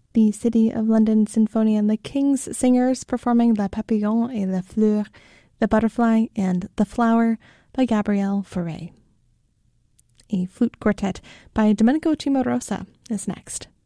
the City of London Symphony and the King's Singers performing Le Papillon et la Fleur, The Butterfly and The Flower by Gabriel Fauré. A flute quartet by Domenico Cimarosa is next.